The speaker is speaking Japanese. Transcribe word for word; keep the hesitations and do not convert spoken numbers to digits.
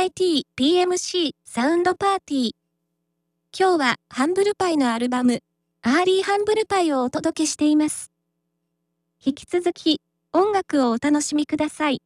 イティー ピーエムシー サウンドパーティー。今日はハンブルパイのアルバム、アーリーハンブルパイをお届けしています。引き続き音楽をお楽しみください。